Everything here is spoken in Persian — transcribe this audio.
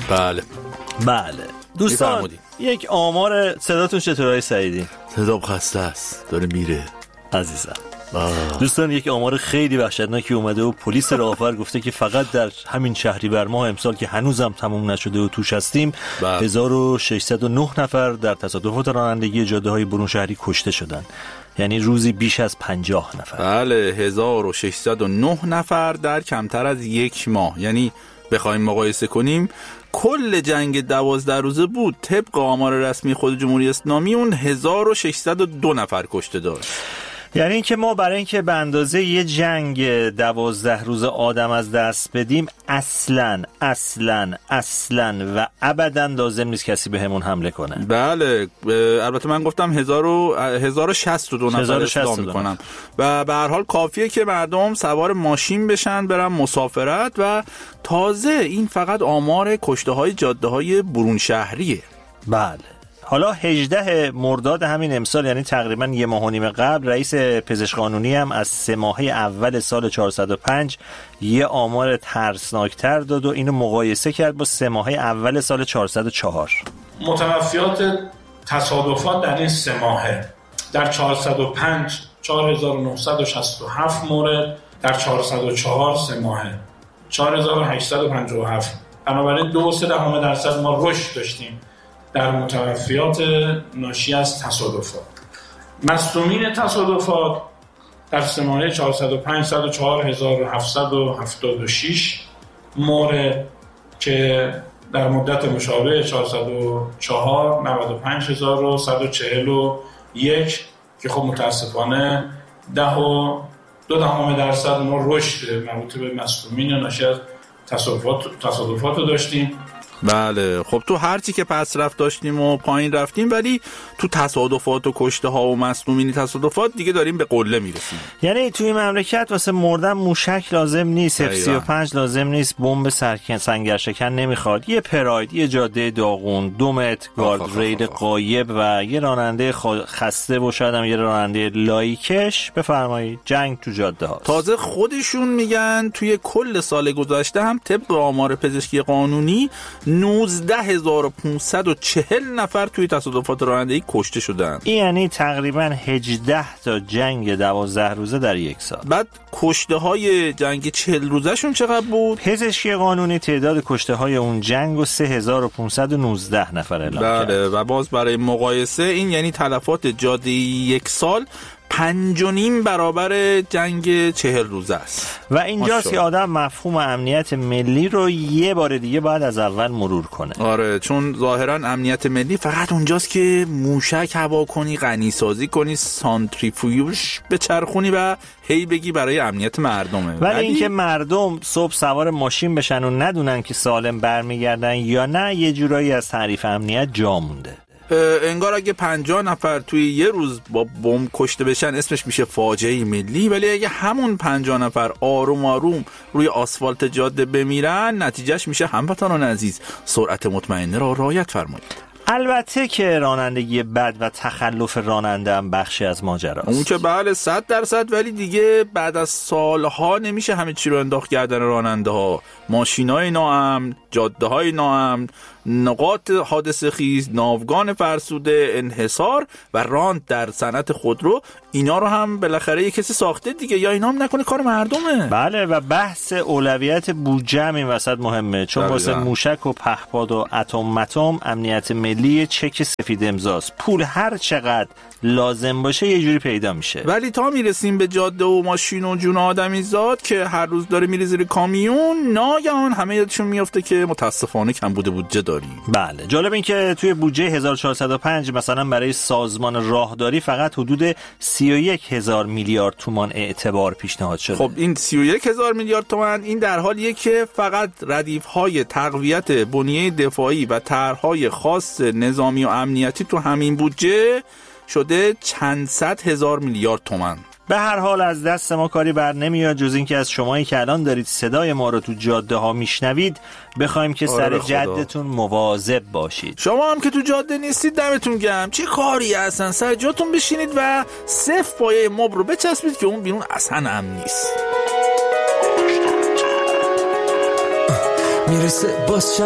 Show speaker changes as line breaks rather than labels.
بله
دوستان، یک آمار صداتون چطوره سعیدی؟
صدام خسته است، داره میره
عزیزم. دوستان، یک آمار خیلی وحشتناکی اومده و پلیس راهور گفته که فقط در همین شهریور ماه امسال که هنوزم تموم نشده و توش هستیم 1609 نفر در تصادفات رانندگی جاده‌های برون شهری کشته شدن. یعنی روزی بیش از 50 نفر.
بله، 1609 نفر در کمتر از یک ماه. یعنی بخوایم مقایسه کنیم کل جنگ 12 روزه بود طبق آمار رسمی خود جمهوری اسلامی اون 1602 نفر کشته داشت.
یعنی اینکه ما برای اینکه به اندازه یه جنگ 12 روزه آدم از دست بدیم اصلاً و ابداً لازم نیست کسی به همون حمله کنه.
بله، البته من گفتم 1062 نفر اصلاح میکنم و به هر حال کافیه که مردم سوار ماشین بشن برن مسافرت و تازه این فقط آمار کشته های جاده های برون شهریه.
بله. حالا 18 مرداد همین امسال، یعنی تقریباً یه ماه و نیم قبل، رئیس پزشک قانونی هم از 3 ماهه اول سال 405 یه آمار ترسناکتر داد و اینو مقایسه کرد با 3 ماهه اول سال 404.
متوفیات تصادفات در این 3 ماهه در 405 4967 مورد، در 404 3 ماهه 4857. بنابراین 2.3% ما رشد داشتیم در متوفیات ناشی از تصادفات. مصدومین تصادفات در 3 ماهه 405 104,776 مورد که در مدت مشابه 404 95,141 که خب متاسفانه 10.2% ما رشد مربوط به مصدومین ناشی از تصادفات رو داشتیم.
بله، خب تو هرچی که پس رفت داشتیم و پایین رفتیم، ولی تو تصادفات و کشته ها و مصدومین تصادفات دیگه داریم به قله میرسیم.
یعنی توی مملکت واسه مردن موشک لازم نیست، F-35 لازم نیست، بمب سنگرشکن نمیخواد، یه پراید، یه جاده داغون، 2 متر گاردریل غایب و یه راننده خسته و شاید هم یه راننده لایکش. بفرمایید، جنگ تو جاده ها.
تازه خودشون میگن توی کل سال گذشته هم طبق آمار پزشکی قانونی 19,540 نفر توی تصادفات رانندگی کشته شدن.
این یعنی تقریباً 18 تا جنگ 12 روزه در یک سال.
بعد کشته های جنگ 40 روزه شون چقدر بود؟
پزشکی قانونی تعداد کشته های اون جنگ و 3,519 نفر اعلام کرد.
بله، و باز برای مقایسه این یعنی تلفات جاده یک سال 5.5 برابر جنگ 40 روزه است.
و اینجاست که آدم مفهوم امنیت ملی رو یه بار دیگه باید از اول مرور کنه.
آره، چون ظاهرا امنیت ملی فقط اونجاست که موشک هوا کنی، غنی سازی کنی، سانتریفیوژ بچرخونی و هی بگی برای امنیت مردمه.
ولی اینکه مردم صبح سوار ماشین بشن و ندونن که سالم برمیگردن یا نه، یه جورایی از تعریف امنیت جا مونده.
انگار اگه 50 نفر توی یه روز با بمب کشته بشن اسمش میشه فاجعه ملی، ولی اگه همون 50 نفر آروم آروم روی آسفالت جاده بمیرن نتیجهش میشه هموطنان عزیز سرعت مطمئنه را رعایت فرمایید.
البته که رانندگی بد و تخلف راننده هم بخشی از ماجراست.
اون که بله 100%، ولی دیگه بعد از سالها نمیشه همه چی رو انداخت گردن راننده ها. ماشینای ناامن، جاده های ناامن، نقاط حادثه خیز، ناوگان فرسوده، انحصار و راند در صنعت خودرو، اینا رو هم بالاخره یک کسی ساخته دیگه، یا اینا هم نکنه کار مردمه.
بله، و بحث اولویت بودجه هم این وسط مهمه، چون واسه موشک و پهپاد و اتم امنیت ملی چک سفید امضاست. پول هر چقدر لازم باشه یه جوری پیدا میشه.
ولی تا میرسیم به جاده و ماشین و جون آدمی زاد که هر روز داره میره زیر کامیون، ناگهان همه یادشون میفته که متاسفانه کمبود بودجه داریم.
بله، جالب این که توی بودجه 1405 مثلا برای سازمان راهداری فقط حدود 31,000 میلیارد تومان اعتبار پیشنهاد شده.
خب این 31,000 میلیارد تومان این در حالیه که فقط ردیف‌های تقویت بنیه دفاعی و طرح‌های خاص نظامی و امنیتی تو همین بودجه شده چند صد هزار میلیارد تومان.
به هر حال از دست ما کاری بر نمیاد جز این که از شمایی که الان دارید صدای ما رو تو جاده ها میشنوید بخوایم که سر جدتون مواظب باشید.
شما هم که تو جاده نیستید دمتون گرم، چه کاری هستن، سر جاتون بشینید و صف پایه مبل رو بچسبید که اون بیرون اصلا امن نیست.
میرسه باز